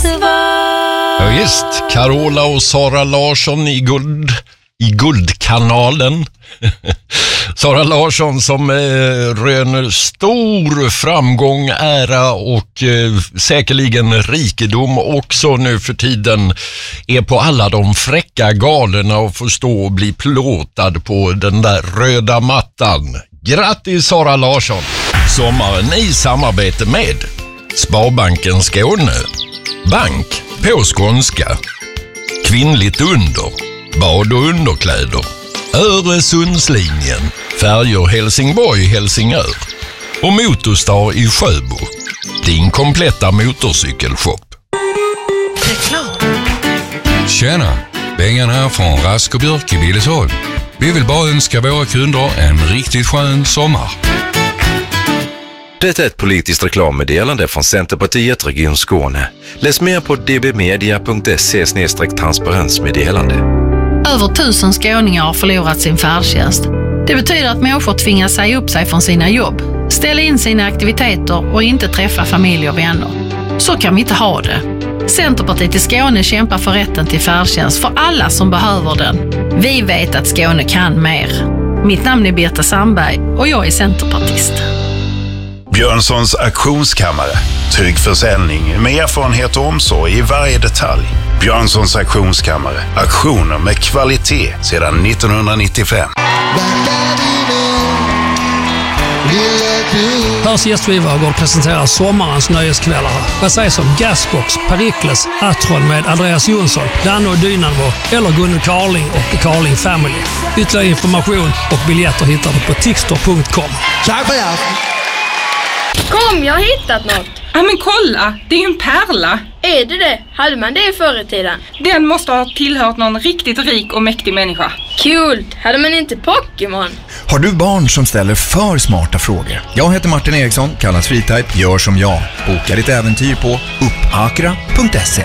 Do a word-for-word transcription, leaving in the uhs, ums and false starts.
svar. Ja, visst, Carola och Sara Larsson i guld i Guldkanalen. Sara Larsson som eh, röner stor framgång, ära och eh, säkerligen rikedom också nu för tiden, är på alla de fräcka galorna och får stå och bli plåtad på den där röda mattan. Grattis Sara Larsson! Sommaren i samarbete med Sparbanken Skåne, bank på skånska, kvinnligt under, bad och underkläder, Öresundslinjen, färjor Helsingborg, Helsingör och Motorstar i Sjöbo. Din kompletta motorcykelshop. Reklam. Tjena, Bengan här från Rask och Björk i Billesholm. Vi vill bara önska våra kunder en riktigt skön sommar. Det är ett politiskt reklammeddelande från Centerpartiet Region Skåne. Läs mer på d b media punkt se slash transparensmeddelande. Över tusen skåningar har förlorat sin färdtjänst. Det betyder att människor tvingas säga upp sig från sina jobb, ställa in sina aktiviteter och inte träffa familj och vänner. Så kan vi inte ha det. Centerpartiet i Skåne kämpar för rätten till färdtjänst för alla som behöver den. Vi vet att Skåne kan mer. Mitt namn är Birta Sandberg och jag är centerpartist. Björnssons auktionskammare. Trygg försäljning med erfarenhet och omsorg i varje detalj. Björnssons auktionskammare. Auktioner med kvalitet sedan nittonhundranittiofem. Hörs gästvivagård presenterar sommarens nöjeskvällar. Vad sägs om Gasbox, Perikles, Atron med Andreas Jonsson, Danne och Dynamo eller Gunnar Carling och The Carling Family. Ytterligare information och biljetter hittar du på tixter punkt com. Kom, jag har hittat något. Ja men kolla, det är ju en pärla. Är det det? Hade man det förr i tiden? Den måste ha tillhört någon riktigt rik och mäktig människa. Kul! Hade man inte Pokémon? Har du barn som ställer för smarta frågor? Jag heter Martin Eriksson, kallas Freetype, gör som jag. Boka ditt äventyr på uppakra punkt se.